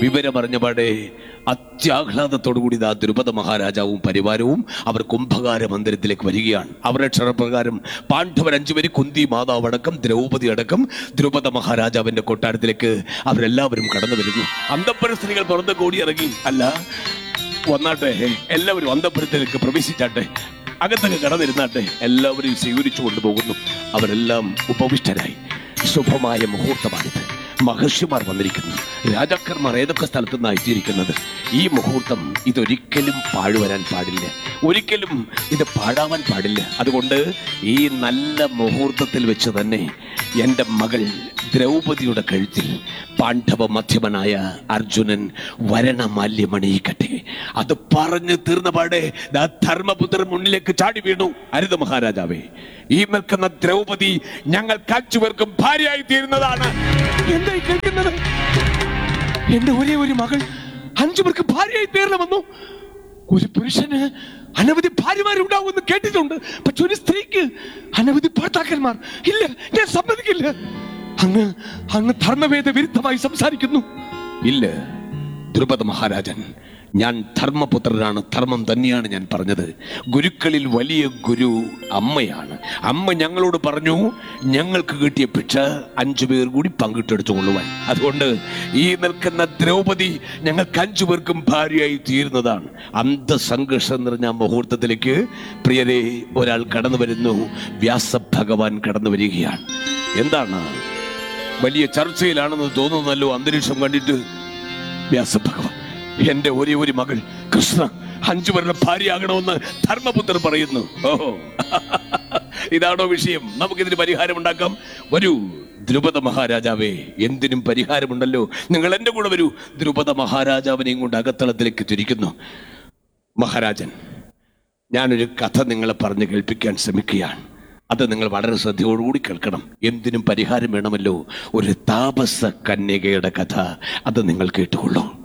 വിവരമറിഞ്ഞപാടെ അത്യാഹ്ലാദത്തോടുകൂടി ആ ദ്രുപദ മഹാരാജാവും പരിവാരവും അവർ കുംഭകാര മന്ദിരത്തിലേക്ക് വരികയാണ്. അവരുടെ ക്ഷണപ്രകാരം പാണ്ഡവർ 5 പേര്, കുന്തി മാതാവ് അടക്കം, ദ്രൗപദി അടക്കം ദ്രുപദ മഹാരാജാവിന്റെ കൊട്ടാരത്തിലേക്ക് അവരെല്ലാവരും കടന്നു വരുന്നു. അന്തഃപുര സ്ത്രീകൾ പുറത്ത് കൂടിയിറങ്ങി, അല്ല വന്നാട്ടെ, എല്ലാവരും അന്തഃപുരത്തിലേക്ക് പ്രവേശിച്ചാട്ടെ, അകത്തൊക്കെ കടന്നിരുന്നാട്ടെ, എല്ലാവരും സ്വീകരിച്ചു കൊണ്ടുപോകുന്നു. അവരെല്ലാം ഉപവിഷ്ടരായി. ശുഭമായ മുഹൂർത്തമാണിത്. മഹർഷിമാർ വന്നിരിക്കുന്നു, രാജാക്കന്മാർ ഏതൊക്കെ സ്ഥലത്തു നിന്നാണ് എത്തിയിരിക്കുന്നത്. ഈ മുഹൂർത്തം ഇതൊരിക്കലും പാഴുവരാൻ പാടില്ല, ഒരിക്കലും ഇത് പാഴാവാൻ പാടില്ല. അതുകൊണ്ട് ഈ നല്ല മുഹൂർത്തത്തിൽ വെച്ച് തന്നെ എൻ്റെ മകൾ ദ്രൗപദിയുടെ കഴുത്തിൽ പാണ്ഡവ മധ്യമനായ അർജുനൻ വരണമാല്യമണിയിക്കട്ടെ. അത് പറഞ്ഞു തീർന്ന പാടെ ധർമ്മപുത്രൻ മുന്നിലേക്ക് ചാടി വീണു. അരുത് മഹാരാജാവേ, ഈ നിൽക്കുന്ന ദ്രൗപദി ഞങ്ങൾ 5 പേർക്കും ഭാര്യയായി തീരുന്നതാണ്. എന്തായി കേൾക്കുന്നത്? എന്റെ ഒരേ ഒരു മകൾ 5 പേർക്ക് ഭാര്യയായി തീരണമെന്നു. ഒരു പുരുഷന് അനവധി ഭാര്യമാരുണ്ടാവുമെന്ന് കേട്ടിട്ടുണ്ട്, പക്ഷെ ഒരു സ്ത്രീക്ക് അനവധി ഭർത്താക്കന്മാർ ഇല്ല. ഞാൻ സമ്മതിക്കില്ല. അങ്ങ് ധർമ്മവേദ വിരുദ്ധമായി സംസാരിക്കുന്നു. ഇല്ല ദ്രുപദ മഹാരാജൻ, ഞാൻ ധർമ്മപുത്രനാണ്, ധർമ്മം തന്നെയാണ് ഞാൻ പറഞ്ഞത്. ഗുരുക്കളിൽ വലിയ ഗുരു അമ്മയാണ്. അമ്മ ഞങ്ങളോട് പറഞ്ഞു, ഞങ്ങൾക്ക് കിട്ടിയ ഭിക്ഷ 5 പേർ കൂടി പങ്കിട്ടെടുത്തു കൊള്ളുവാൻ. അതുകൊണ്ട് ഈ നിൽക്കുന്ന ദ്രൗപദി ഞങ്ങൾക്ക് 5 പേർക്കും ഭാര്യയായി തീരുന്നതാണ്. അന്തസംഘർഷം നിറഞ്ഞ മുഹൂർത്തത്തിലേക്ക് പ്രിയരെ ഒരാൾ കടന്നു വരുന്നു. വ്യാസഭഗവാൻ കടന്നു വരികയാണ്. എന്താണ്? വലിയ ചർച്ചയിലാണെന്ന് തോന്നുന്നല്ലോ അന്തരീക്ഷം കണ്ടിട്ട്. വ്യാസഭഗവാൻ, എന്റെ ഒരേ ഒരു മകൾ കൃഷ്ണ 5 പേരുടെ ഭാര്യയാകണമെന്ന് ധർമ്മപുത്രൻ പറയുന്നു. ഓഹോ, ഇതാണോ വിഷയം? നമുക്കിതിന് പരിഹാരം ഉണ്ടാക്കാം. വരൂ ദ്രുപദ മഹാരാജാവേ, എന്തിനും പരിഹാരമുണ്ടല്ലോ. നിങ്ങൾ എന്റെ കൂടെ വരൂ. ദ്രുപദ മഹാരാജാവിനെയും കൊണ്ട് അകത്തളത്തിലേക്ക് തിരിക്കുന്നു. മഹാരാജൻ, ഞാനൊരു കഥ നിങ്ങളെ പറഞ്ഞ് കേൾപ്പിക്കാൻ ശ്രമിക്കുകയാണ്. അത് നിങ്ങൾ വളരെ ശ്രദ്ധയോടുകൂടി കേൾക്കണം. എന്തിനും പരിഹാരം വേണമല്ലോ. ഒരു താപസ കന്യകയുടെ കഥ, അത് നിങ്ങൾ കേട്ടുകൊള്ളൂ.